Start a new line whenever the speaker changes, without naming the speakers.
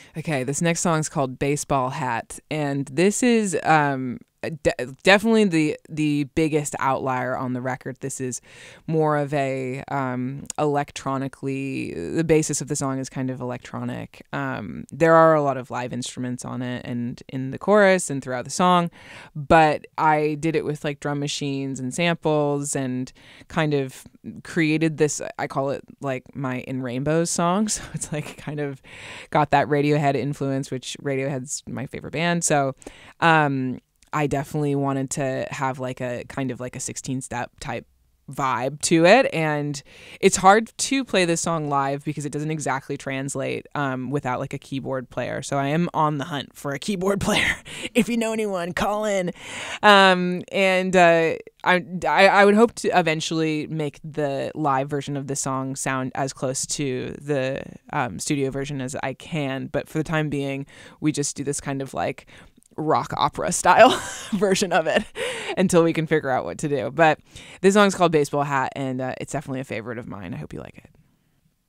Okay, this next song is called Baseball Hat, and this is definitely the biggest outlier on the record. This is more of a electronically, the basis of the song is kind of electronic. There are a lot of live instruments on it and in the chorus and throughout the song, but I did it with like drum machines and samples and kind of created this, I call it like my In Rainbows song. So it's like kind of got that Radiohead influence, which Radiohead's my favorite band. So I definitely wanted to have like a kind of like a 16-step type vibe to it, and it's hard to play this song live because it doesn't exactly translate without like a keyboard player. So I am on the hunt for a keyboard player. If you know anyone, call in. I would hope to eventually make the live version of this song sound as close to the studio version as I can, but for the time being, we just do this kind of like rock opera style version of it until we can figure out what to do. But this song's called Baseball Hat, and it's definitely a favorite of mine. I hope you like it.